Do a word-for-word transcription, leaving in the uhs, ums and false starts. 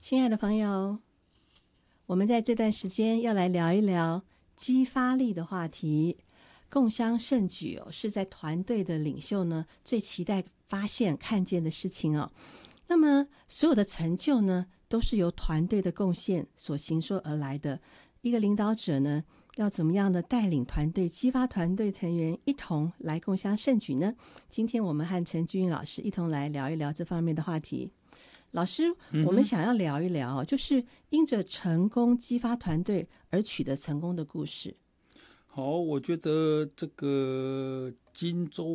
亲爱的朋友，我们在这段时间要来聊一聊激发力的话题。共襄盛举哦，是在团队的领袖呢最期待发现看见的事情哦。那么所有的成就呢，都是由团队的贡献所形塑而来的。一个领导者呢，要怎么样的带领团队，激发团队成员一同来共襄盛举呢？今天我们和陈君老师一同来聊一聊这方面的话题。老师，我们想要聊一聊，就是因着成功激发团队而取得成功的故事。 好，我觉得这个金州